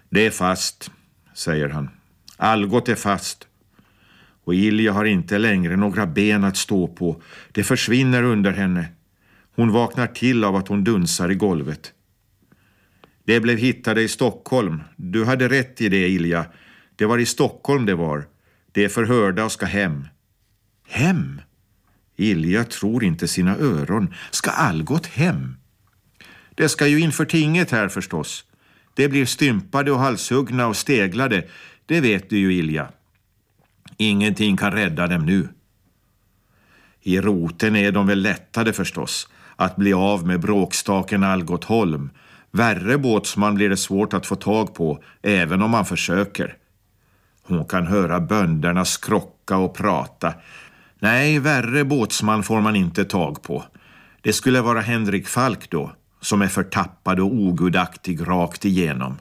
Det är fast, säger han. Algot är fast. Och Ilja har inte längre några ben att stå på. Det försvinner under henne. Hon vaknar till av att hon dunsar i golvet. Det blev hittade i Stockholm. Du hade rätt i det, Ilja. Det var i Stockholm det var. Det är förhörda och ska hem. Hem? Ilja tror inte sina öron. Ska Algot hem? Det ska ju inför tinget här förstås. Det blir stympade och halshuggna och steglade. Det vet du ju, Ilja. Ingenting kan rädda dem nu. I roten är de väl lättade förstås. Att bli av med bråkstaken Algot Holm. Värre båtsman blir det svårt att få tag på, även om man försöker. Hon kan höra bönderna skrocka och prata. Nej, värre båtsman får man inte tag på. Det skulle vara Henrik Falk då, som är förtappad och ogudaktig rakt igenom.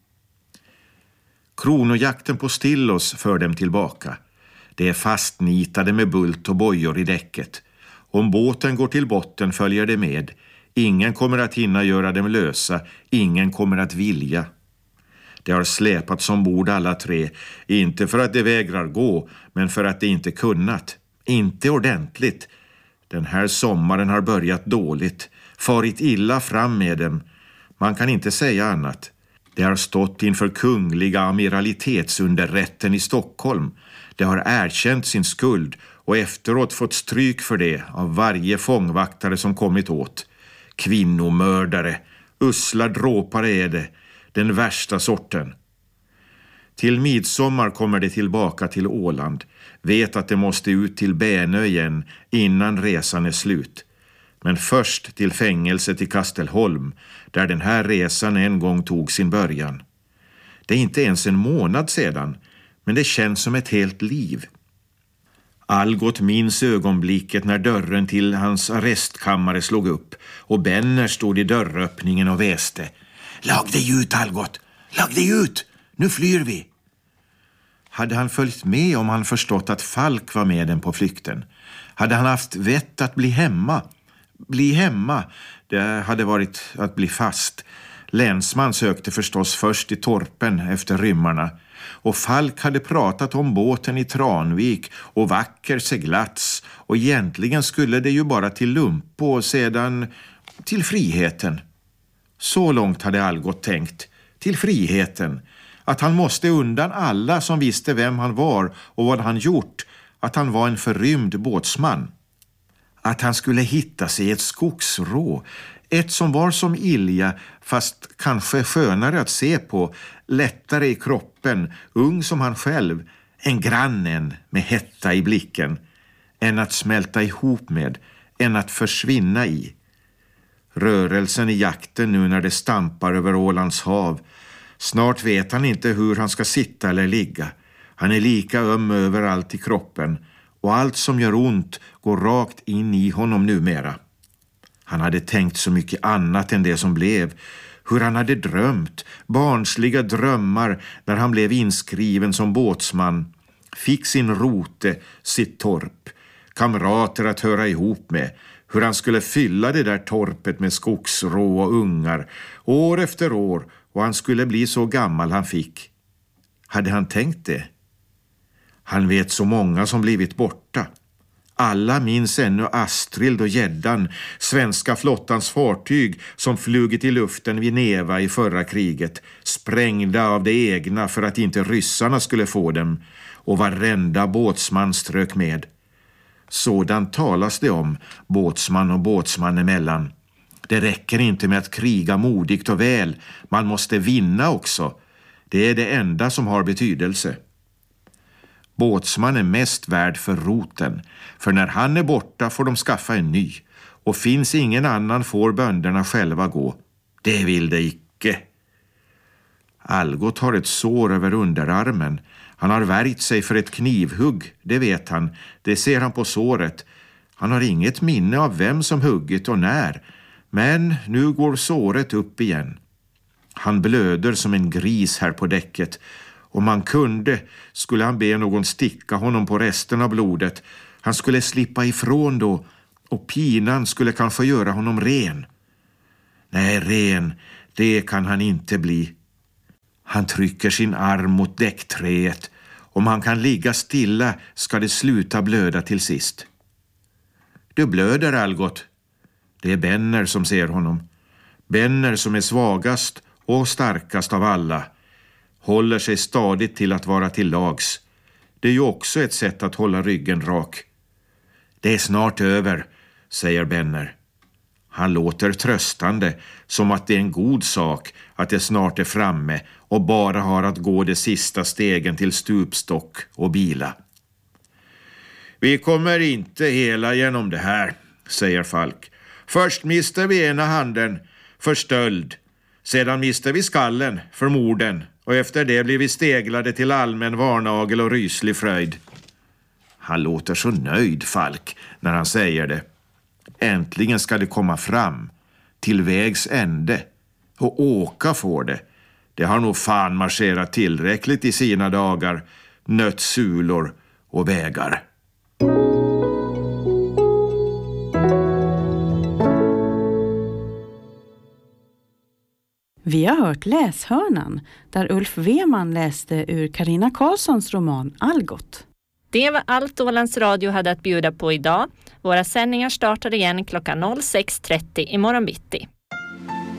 Kronojakten på Stillos för dem tillbaka. Det är fastnitade med bult och bojor i däcket. Om båten går till botten följer det med. Ingen kommer att hinna göra dem lösa. Ingen kommer att vilja. Det har släpats ombord alla tre. Inte för att det vägrar gå, men för att det inte kunnat. Inte ordentligt. Den här sommaren har börjat dåligt. Farit illa fram med dem. Man kan inte säga annat. Det har stått inför kungliga amiralitetsunderrätten i Stockholm. Det har erkänt sin skuld och efteråt fått stryk för det av varje fångvaktare som kommit åt. Kvinnomördare, usla dråpare är det, den värsta sorten. Till midsommar kommer det tillbaka till Åland. Vet att det måste ut till Bänö igen innan resan är slut. Men först till fängelset i Kastelholm, där den här resan en gång tog sin början. Det är inte ens en månad sedan, men det känns som ett helt liv. Algot minns ögonblicket när dörren till hans arrestkammare slog upp och Benner stod i dörröppningen och väste. Lag dig ut, Algot! Lag dig ut! Nu flyr vi! Hade han följt med om han förstått att Falk var med den på flykten? Hade han haft vett att bli hemma? Bli hemma, det hade varit att bli fast. Länsman sökte förstås först i torpen efter rymmarna. Och Falk hade pratat om båten i Tranvik och vacker seglats. Och egentligen skulle det ju bara till Lumpo och sedan till friheten. Så långt hade Algot tänkt. Till friheten. Att han måste undan alla som visste vem han var och vad han gjort. Att han var en förrymd båtsman. Att han skulle hitta sig ett skogsrå. Ett som var som Ilja, fast kanske skönare att se på. Lättare i kroppen, ung som han själv. En grannen med hetta i blicken. En att smälta ihop med, en att försvinna i. Rörelsen i jakten nu när det stampar över Ålands hav. Snart vet han inte hur han ska sitta eller ligga. Han är lika öm överallt i kroppen. Och allt som gör ont går rakt in i honom numera. Han hade tänkt så mycket annat än det som blev. Hur han hade drömt, barnsliga drömmar när han blev inskriven som båtsman. Fick sin rote, sitt torp, kamrater att höra ihop med. Hur han skulle fylla det där torpet med skogsrå och ungar. År efter år, och han skulle bli så gammal han fick. Hade han tänkt det? Han vet så många som blivit borta. Alla minns ännu Astrid och Gäddan, svenska flottans fartyg som flugit i luften vid Neva i förra kriget, sprängda av det egna för att inte ryssarna skulle få dem, och varenda båtsman strök med. Sådant talas det om, båtsman och båtsman emellan. Det räcker inte med att kriga modigt och väl, man måste vinna också. Det är det enda som har betydelse. Båtsman är mest värd för roten, för när han är borta får de skaffa en ny, och finns ingen annan får bönderna själva gå. Det vill det icke. Algot har ett sår över underarmen. Han har värjt sig för ett knivhugg, det vet han. Det ser han på såret. Han har inget minne av vem som huggit och när, men nu går såret upp igen. Han blöder som en gris här på däcket. Om han kunde skulle han be någon sticka honom på resten av blodet. Han skulle slippa ifrån då, och pinan skulle kanske göra honom ren. Nej, ren, det kan han inte bli. Han trycker sin arm mot däckträet. Om han kan ligga stilla ska det sluta blöda till sist. Du blöder, Algot. Det är Benner som ser honom. Benner som är svagast och starkast av alla. Håller sig stadigt till att vara till lags. Det är ju också ett sätt att hålla ryggen rak. Det är snart över, säger Benner. Han låter tröstande, som att det är en god sak att det snart är framme och bara har att gå de sista stegen till stupstock och bila. Vi kommer inte hela genom det här, säger Falk. Först mister vi ena handen för stöld. Sedan mister vi skallen för morden. Och efter det blir vi steglade till allmän varnagel och ryslig fröjd. Han låter så nöjd, Falk, när han säger det. Äntligen ska det komma fram. Till vägs ände. Och åka får det. Det har nog fan marscherat tillräckligt i sina dagar. Nött sulor och vägar. Vi har hört Läshörnan, där Ulf Weman läste ur Carina Karlssons roman Algot. Det var allt Ålands Radio hade att bjuda på idag. Våra sändningar startar igen klockan 06.30 imorgon bitti.